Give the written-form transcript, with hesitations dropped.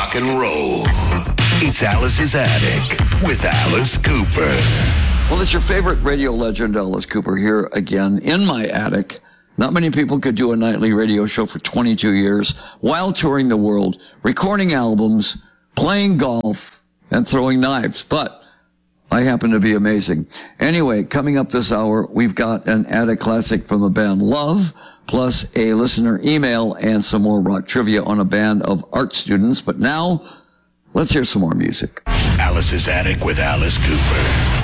rock and roll. It's Alice's Attic with Alice Cooper. Well, it's your favorite radio legend, Alice Cooper, here again in my attic. Not many people could do a nightly radio show for 22 years while touring the world, recording albums, playing golf, and throwing knives. But I happen to be amazing. Anyway, coming up this hour, we've got an attic classic from the band Love, plus a listener email and some more rock trivia on a band of art students. But now, let's hear some more music. Alice's Attic with Alice Cooper.